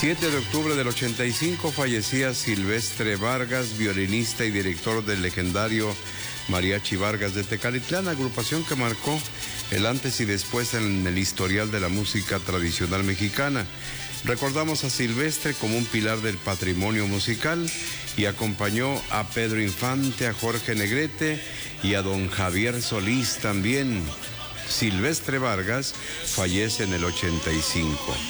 7 de octubre del 85 fallecía Silvestre Vargas, violinista y director del legendario Mariachi Vargas de Tecalitlán, agrupación que marcó el antes y después en el historial de la música tradicional mexicana. Recordamos a Silvestre como un pilar del patrimonio musical y acompañó a Pedro Infante, a Jorge Negrete y a don Javier Solís también. Silvestre Vargas fallece en el 85.